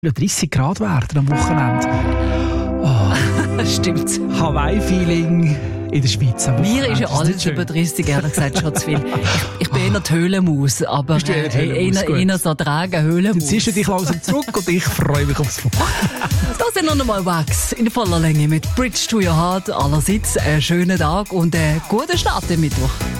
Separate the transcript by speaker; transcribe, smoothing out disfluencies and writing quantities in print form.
Speaker 1: 30 Grad werden am Wochenende. Oh.
Speaker 2: Stimmt.
Speaker 1: Hawaii-Feeling in der Schweiz am Wochenende.
Speaker 2: Mir ist ja alles über 30, ehrlich gesagt, schon zu viel. Ich bin eher die Höhlenmaus, aber eher so tragen Höhlenmaus.
Speaker 1: Jetzt ziehst du dich langsam zurück und ich freue mich aufs Wochenende.
Speaker 2: Das sind noch einmal Wax in voller Länge mit Bridge to Your Heart. Allerseits einen schönen Tag und einen guten Start im Mittwoch.